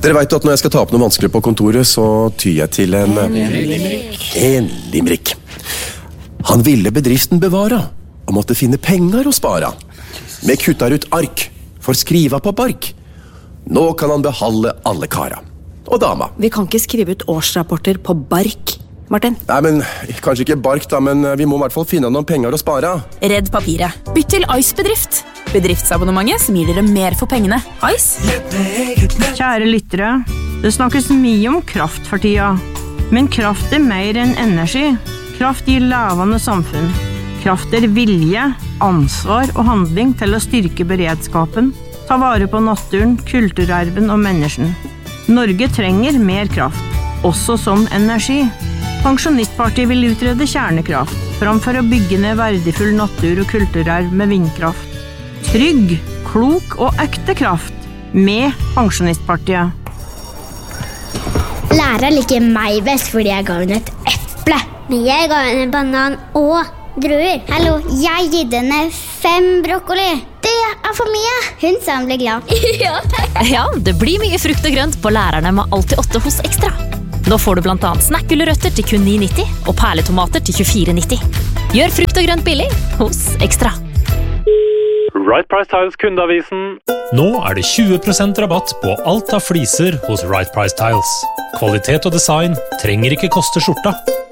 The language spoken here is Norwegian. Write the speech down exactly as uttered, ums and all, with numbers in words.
Dere vet at når jeg skal ta opp noe vanskelig på kontoret, så tyr jeg til en... En limerick. En limerick. Han ville bedriften bevara, og måtte finne penger å spara. Med kuttar ut ark, for skriva på bark. Nå kan han behalde alle kara. Og dama. Vi kan ikke skrive ut årsrapporter på bark, Martin. Nei, men kanskje ikke bark da, men vi må i hvert fall finne noen penger å spare. Redd papiret. Bytt til Ice-bedrift. Bedriftsabonnementet som gir dere mer for pengene. Ice. Kjære lyttere, det snakkes mye om kraft for tida. Men kraft er mer enn energi. Kraft gir levende samfunn. Kraft er vilje, ansvar og handling til å styrke beredskapen, ta vare på naturen, kulturarven og mennesken. Norge trenger mer kraft, også som energi. Pensjonistpartiet vil utrede kjernekraft, framfor å bygge ned verdifull natur og kulturarv med vindkraft. Trygg, klok og ekte kraft med Pensjonistpartiet. Læreren liker meg best fordi jeg ga henne et eple. Men jeg ga henne en banan og druer. Hallo, jeg gitt henne fem brokkoli. Det er for mye. Hun sa hun ble glad. Ja, takk. Ja, det blir mye frukt og grønt på lærerne med alltid åtte hos Ekstra. Nå får du blant annet snackgulrøtter til kun ni nitti og perletomater til tjuefire nitti. Gjør frukt og grønt billig hos Ekstra. Right Price Tiles kundeavisen. Nå er det tjue prosent rabatt på alt av fliser hos Right Price Tiles. Kvalitet og design trenger ikke koste skjorta.